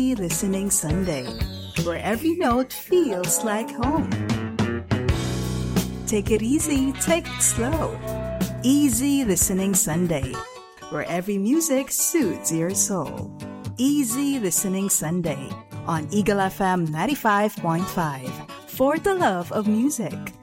Listening Sunday, where every note feels like home. Take it easy, take it slow. Easy Listening Sunday, where every music suits your soul. Easy Listening Sunday on Eagle FM 95.5 for the love of music.